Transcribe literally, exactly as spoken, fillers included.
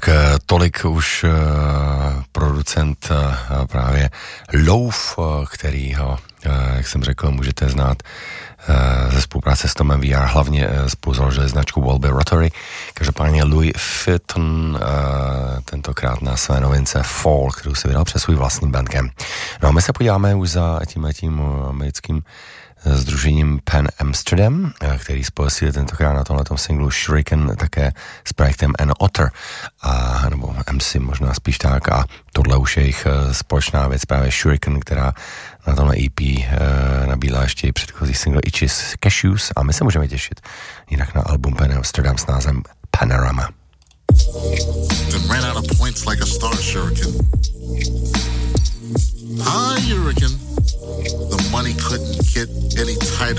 Tak tolik už producent právě Loaf, který ho, jak jsem řekl, můžete znát ze spolupráce s Tomem V R, hlavně spolu založili značku Walby Rotary. Každopádně Louis Fitton tentokrát na své novince Fall, kterou si vydal přes svůj vlastní bandcamp. No a my se podíváme už za tímhletím americkým sdružením Pan Amsterdam, který spojil si tentokrát na tomhletom singlu Shuriken také s projektem An Otter, a, nebo M C možná spíš tak, a tohle už je jejich společná věc, právě Shuriken, která na tomhle E P e, nabídla ještě i předchozí single Itches Cashews, a my se můžeme těšit jinak na album Pan Amsterdam s názvem Panorama. Then ran out of points like a star shuriken. Hi, Hurricane. The money couldn't get any tighter.